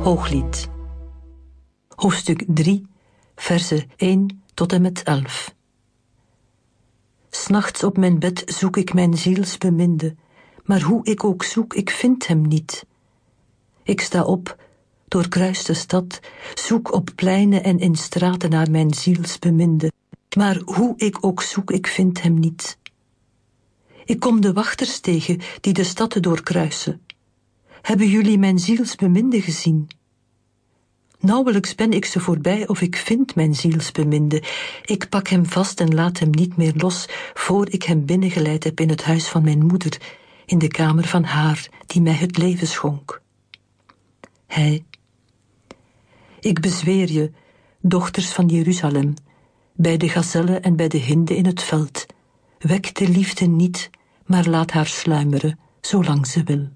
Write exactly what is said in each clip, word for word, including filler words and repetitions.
Hooglied. Hoofdstuk drie, versen één tot en met elf. 'S Nachts op mijn bed zoek ik mijn zielsbeminde, maar hoe ik ook zoek, ik vind hem niet. Ik sta op, doorkruis de stad, zoek op pleinen en in straten naar mijn zielsbeminde, maar hoe ik ook zoek, ik vind hem niet. Ik kom de wachters tegen die de stad doorkruisen. Hebben jullie mijn zielsbeminde gezien? Nauwelijks ben ik ze voorbij of ik vind mijn zielsbeminde. Ik pak hem vast en laat hem niet meer los, voor ik hem binnengeleid heb in het huis van mijn moeder, in de kamer van haar die mij het leven schonk. Hij: ik bezweer je, dochters van Jeruzalem, bij de gazellen en bij de hinden in het veld, wek de liefde niet, maar laat haar sluimeren, zolang ze wil.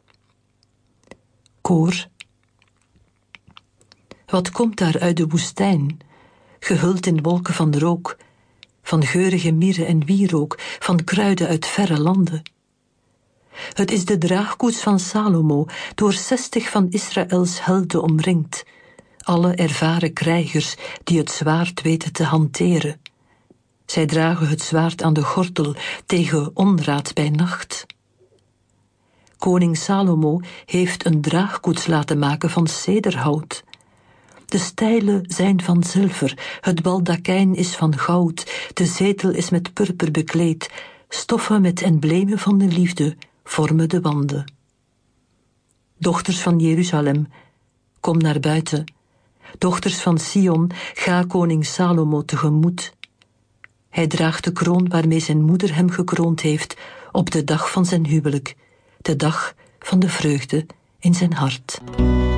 Koor. Wat komt daar uit de woestijn, gehuld in wolken van rook, van geurige mirre en wierook, van kruiden uit verre landen? Het is de draagkoets van Salomo, door zestig van Israëls helden omringd, alle ervaren krijgers die het zwaard weten te hanteren. Zij dragen het zwaard aan de gordel tegen onraad bij nacht. Koning Salomo heeft een draagkoets laten maken van cederhout. De stijlen zijn van zilver, het baldakijn is van goud, de zetel is met purper bekleed, stoffen met emblemen van de liefde vormen de wanden. Dochters van Jeruzalem, kom naar buiten. Dochters van Sion, ga koning Salomo tegemoet. Hij draagt de kroon waarmee zijn moeder hem gekroond heeft op de dag van zijn huwelijk, de dag van de vreugde in zijn hart.